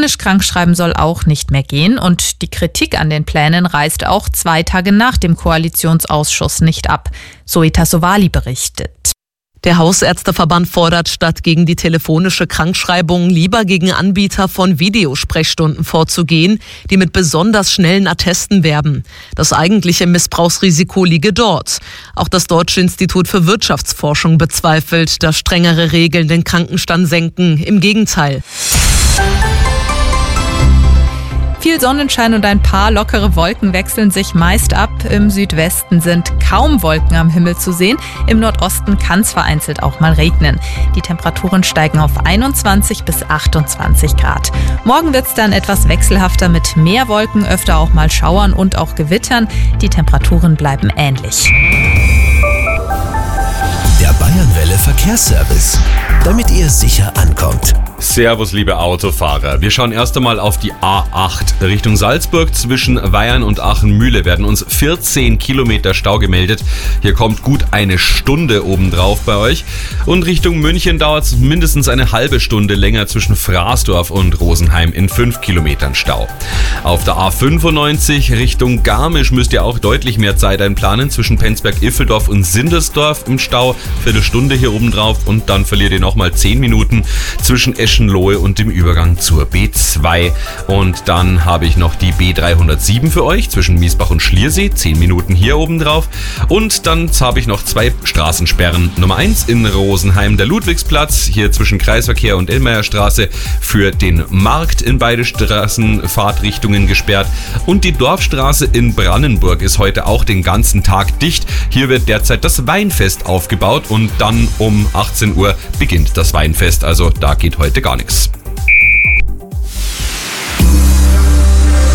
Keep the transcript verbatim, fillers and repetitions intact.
Telefonisch krankschreiben soll auch nicht mehr gehen und die Kritik an den Plänen reißt auch zwei Tage nach dem Koalitionsausschuss nicht ab. Zoe Tassovali berichtet. Der Hausärzteverband fordert, statt gegen die telefonische Krankschreibung lieber gegen Anbieter von Videosprechstunden vorzugehen, die mit besonders schnellen Attesten werben. Das eigentliche Missbrauchsrisiko liege dort. Auch das Deutsche Institut für Wirtschaftsforschung bezweifelt, dass strengere Regeln den Krankenstand senken. Im Gegenteil. Viel Sonnenschein und ein paar lockere Wolken wechseln sich meist ab. Im Südwesten sind kaum Wolken am Himmel zu sehen. Im Nordosten kann es vereinzelt auch mal regnen. Die Temperaturen steigen auf einundzwanzig bis achtundzwanzig Grad. Morgen wird es dann etwas wechselhafter mit mehr Wolken, öfter auch mal Schauern und auch Gewittern. Die Temperaturen bleiben ähnlich. Der Bayernwelle Verkehrsservice, damit ihr sicher ankommt. Servus, liebe Autofahrer. Wir schauen erst einmal auf die A acht. Richtung Salzburg zwischen Weyern und Aachen-Mühle werden uns vierzehn Kilometer Stau gemeldet. Hier kommt gut eine Stunde obendrauf bei euch. Und Richtung München dauert es mindestens eine halbe Stunde länger zwischen Fraßdorf und Rosenheim in fünf Kilometern Stau. Auf der A fünfundneunzig Richtung Garmisch müsst ihr auch deutlich mehr Zeit einplanen. Zwischen Penzberg-Iffeldorf und Sindersdorf im Stau. Viertelstunde hier obendrauf und dann verliert ihr nochmal zehn Minuten zwischen Eschenlohe und dem Übergang zur B zwei. Und dann habe ich noch die B dreihundertsieben für euch zwischen Miesbach und Schliersee, zehn Minuten hier oben drauf. Und dann habe ich noch zwei Straßensperren. Nummer eins in Rosenheim, der Ludwigsplatz, hier zwischen Kreisverkehr und Ellmeierstraße für den Markt in beide Straßenfahrtrichtungen gesperrt. Und die Dorfstraße in Brandenburg ist heute auch den ganzen Tag dicht. Hier wird derzeit das Weinfest aufgebaut und dann um achtzehn Uhr beginnt das Weinfest. Also da geht heute gar nichts.